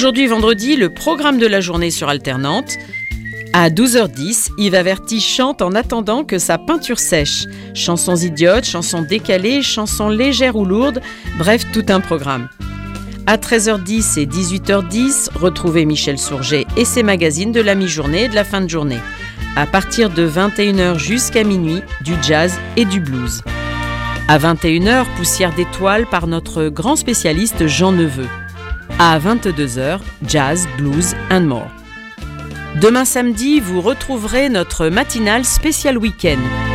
Aujourd'hui, vendredi, le programme de la journée sur Alternante. À 12h10, Yves Averty chante en attendant que sa peinture sèche. Chansons idiotes, chansons décalées, chansons légères ou lourdes, bref, tout un programme. À 13h10 et 18h10, retrouvez Michel Sourget et ses magazines de la mi-journée et de la fin de journée. À partir de 21h jusqu'à minuit, du jazz et du blues. À 21h, Poussière d'étoiles par notre grand spécialiste Jean Neveu. À 22h, jazz, blues and more. Demain samedi, vous retrouverez notre matinale spécial week-end.